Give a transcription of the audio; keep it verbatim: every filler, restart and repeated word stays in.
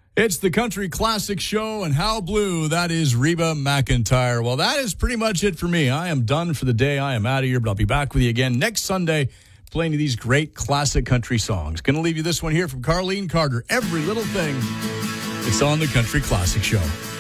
It's the Country Classic Show, and how blue, that is Reba McEntire. Well, that is pretty much it for me. I am done for the day. I am out of here, but I'll be back with you again next Sunday playing you these great classic country songs. Going to leave you this one here from Carlene Carter. Every little thing. It's on the Country Classic Show.